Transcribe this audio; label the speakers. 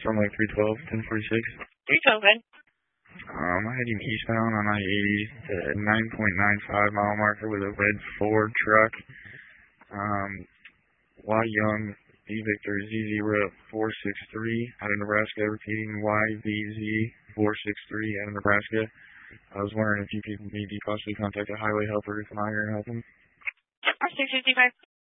Speaker 1: like 312, 1046.
Speaker 2: 312, good.
Speaker 1: I'm heading eastbound on I-80 at 9.95 mile marker with a red Ford truck. Y Young, V Victor, Z0463 out of Nebraska, repeating YVZ 463 out of Nebraska. I was wondering if you could maybe possibly contact a highway helper if I'm out here and help him.
Speaker 2: 655.